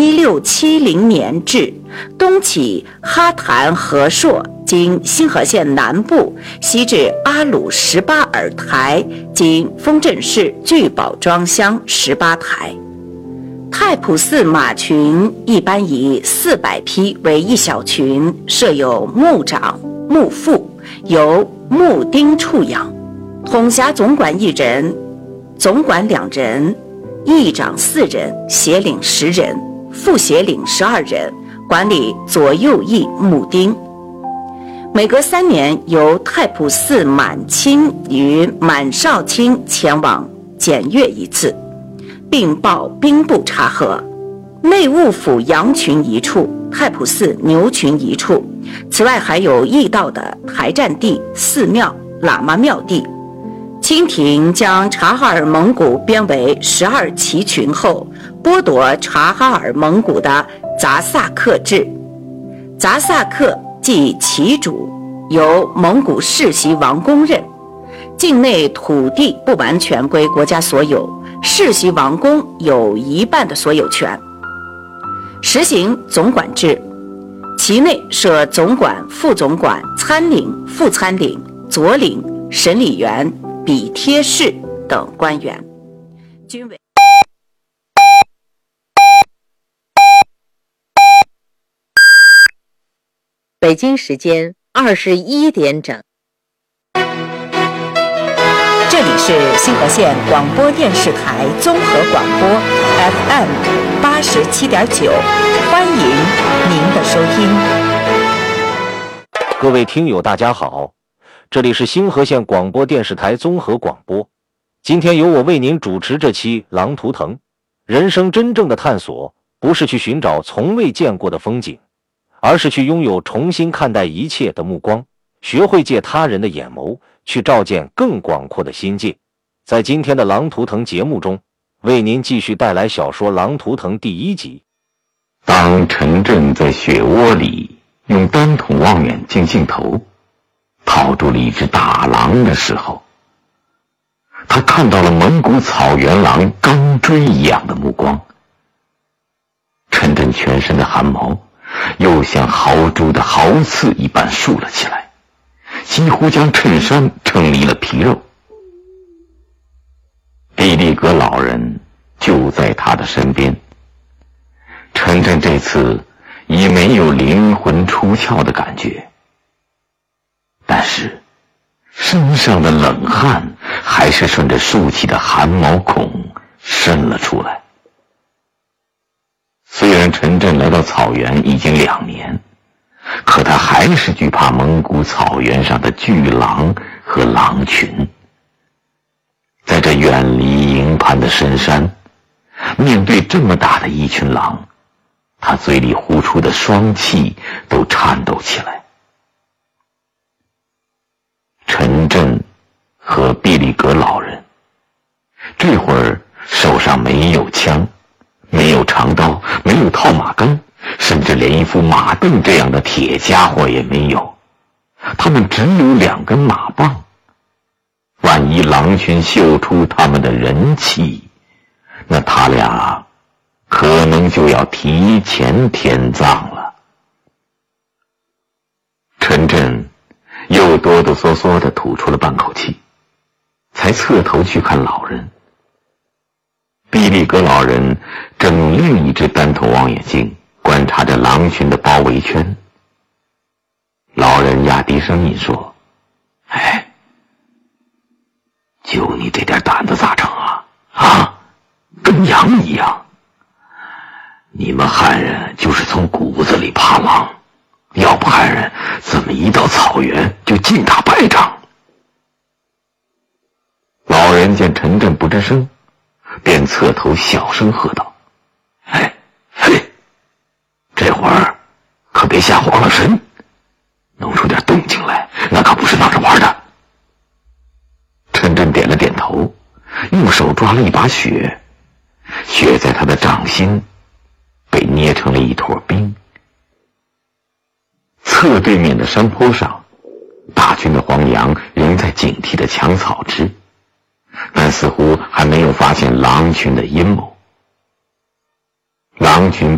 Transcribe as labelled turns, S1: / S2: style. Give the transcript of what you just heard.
S1: 1670年至，东起哈潭河朔经新河县南部，西至阿鲁18尔台经丰镇市聚宝庄乡18台。太仆寺马群一般以400匹为一小群，设有牧长、牧副，由牧丁处养，统辖总管1人，总管2人，议长4人，协领10人，副协领12人，管理左右翼牧丁。每隔3年，由太仆寺满卿与满少卿前往检阅一次，并报兵部查核。内务府羊群1处，太仆寺牛群1处。此外还有驿道的台占地、寺庙、喇嘛庙地。清廷将察哈尔蒙古编为12旗群后，剥夺察哈尔蒙古的杂萨克制。杂萨克即旗主，由蒙古世袭王公任。境内土地不完全归国家所有，世袭王公有1半的所有权。实行总管制，其内设总管、副总管、参领、副参领、佐领、审理员、笔贴士等官员，均为
S2: 北京时间21点整。
S1: 这里是新河县广播电视台综合广播 FM 87.9，欢迎您的收听。
S3: 各位听友大家好，这里是新河县广播电视台综合广播。今天由我为您主持这期《狼图腾》。人生真正的探索，不是去寻找从未见过的风景，而是去拥有重新看待一切的目光，学会借他人的眼眸去照见更广阔的心界。在今天的《狼图腾》节目中，为您继续带来小说《狼图腾》第1集。
S4: 当陈震在雪窝里用单筒望远镜镜头套住了一只大狼的时候，他看到了蒙古草原狼钢锥一样的目光。陈震全身的汗毛又像豪猪的豪刺一般竖了起来，几乎将衬衫撑离了皮肉。比利格老人就在他的身边，陈震这次已没有灵魂出窍的感觉，但是身上的冷汗还是顺着竖起的汗毛孔渗了出来。虽然陈震来到草原已经2年，可他还是惧怕蒙古草原上的巨狼和狼群。在这远离营盘的深山，面对这么大的一群狼，他嘴里呼出的双气都颤抖起来。陈震和毕利格老人这会儿手上没有枪，没有长刀，没有套马杆，甚至连一副马镫这样的铁家伙也没有，他们只有2根马棒。万一狼群嗅出他们的人气，那他俩可能就要提前天葬了。陈震又哆哆嗦嗦地吐出了半口气，才侧头去看老人。毕利格老人正用另一只单筒望远镜观察着狼群的包围圈。老人压低声音说：“哎，就你这点胆子咋成啊？跟羊一样。你们汉人就是从骨子里怕狼，要不汉人怎么一到草原就尽打败仗？”老人见陈震不吱声，便侧头小声喝道：“嘿，这会儿可别吓慌了神，弄出点动静来，那可不是闹着玩的。”陈震点了点头，用手抓了一把雪，雪在他的掌心被捏成了一坨冰。侧对面的山坡上，大群的黄羊仍在警惕地抢草吃，但似乎还没有发现狼群的阴谋。狼群